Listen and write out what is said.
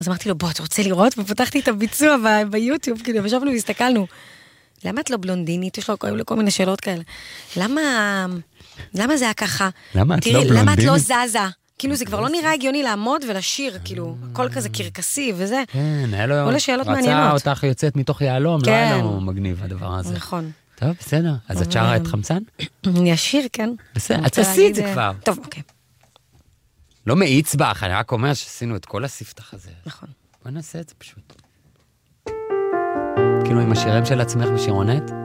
אז אמרתי לו, בוא, אתה רוצה לראות? ופתחתי את הביצוע ביוטיוב, כאילו, ושבנו והסתכלנו. למה את לא בלונדינית? יש לו כל מיני שאלות כאלה. למה זה היה ככה? למה את לא בלונדינית? למה את לא זזה? כאילו, זה כבר לא נראה הגיוני לעמוד ולשיר, כאילו, הכל כזה קרקסי וזה. כן, היה לו... כל השאלות מעניינות. רצה אותך יוצאת מתוך יעלום, לא היה לו מגניב הדבר הזה. נכון. טוב, בסדר. אז את שרה את חמצן? אני אשיר, כן. בסדר, את עשי את זה כבר. טוב, אוקיי. לא מאיץ בך, אני רק אומר שעשינו את כל הספתח הזה. נכון. בוא נעשה את זה פשוט. כאילו עם השירים של עצמך בשירונת?